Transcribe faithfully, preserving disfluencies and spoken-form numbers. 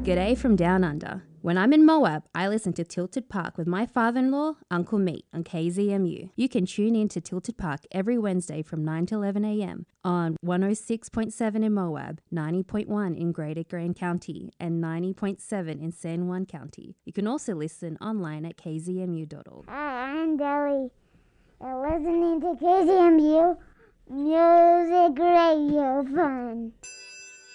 G'day from Down Under. When I'm in Moab, I listen to Tilted Park with my father-in-law, Uncle Meat, on K Z M U. You can tune in to Tilted Park every Wednesday from nine to eleven a.m. on one oh six point seven in Moab, ninety point one in Greater Grand County, and ninety point seven in San Juan County. You can also listen online at k z m u dot org. Hi, I'm Deli. You're listening to K Z M U Music Radio Fun.